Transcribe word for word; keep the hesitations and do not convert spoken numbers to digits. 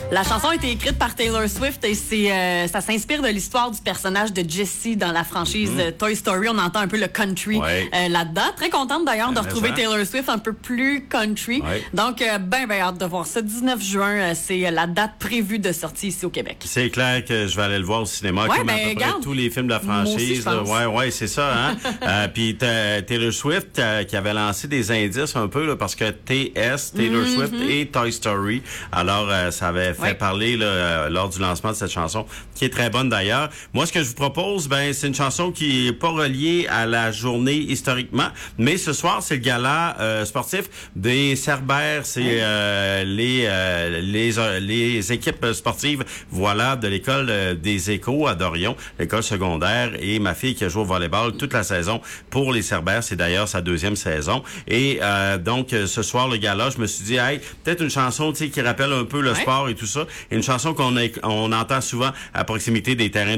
La chanson a été écrite par Taylor Swift et c'est euh, ça s'inspire de l'histoire du personnage de Jessie dans la franchise mmh. Toy Story. On entend un peu le country ouais. euh, là-dedans. Très contente d'ailleurs de retrouver Taylor Swift un peu plus country. Ouais. Donc, euh, ben, ben hâte de voir ça. dix-neuf juin, euh, c'est la date prévue de sortie ici au Québec. C'est clair que je vais aller le voir au cinéma, ouais, comme ben, à peu près tous les films de la franchise. Moi aussi, ouais, ouais, c'est ça. Hein? euh, Puis Taylor Swift euh, qui avait lancé des indices un peu là, parce que T S, Taylor mm-hmm. Swift et Toy Story. Alors, euh, ça avait fait ouais. parler là, euh, lors du lancement de cette chanson, qui est très bonne d'ailleurs. Moi, ce que je vous propose, ben, c'est une chanson qui est pas reliée à la journée historiquement, mais ce soir, c'est le gala euh, sportif des Cerbères. C'est euh, les, euh, les les équipes sportives, voilà, de l'école euh, des Échos à Dorion, l'école secondaire, et ma fille qui a joué au volleyball toute la saison pour les Cerbères. C'est d'ailleurs sa deuxième saison. Et euh, donc, ce soir, le gala, je me suis dit, hey, peut-être une chanson, tu sais, qui rappelle un peu le ouais. sport et tout ça. Et une chanson qu'on a, on entend souvent à proximité des terrains